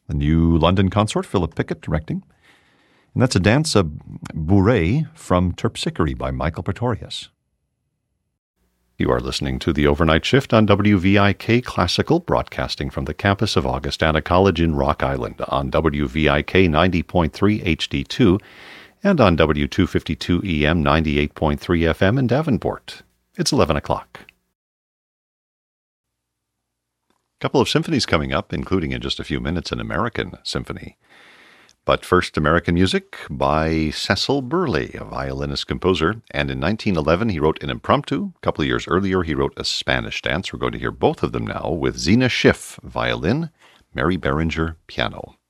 The new London consort, Philip Pickett, directing. And that's a dance, a bourrée from Terpsichore by Michael Pretorius. You are listening to The Overnight Shift on WVIK Classical, broadcasting from the campus of Augustana College in Rock Island on WVIK 90.3 HD2 and on W252 EM 98.3 FM in Davenport. It's 11 o'clock. A couple of symphonies coming up, including in just a few minutes an American symphony. But first, American music by Cecil Burley, a violinist-composer. And in 1911, he wrote an impromptu. A couple of years earlier, he wrote a Spanish dance. We're going to hear both of them now with Zina Schiff, violin, Mary Berenger, piano.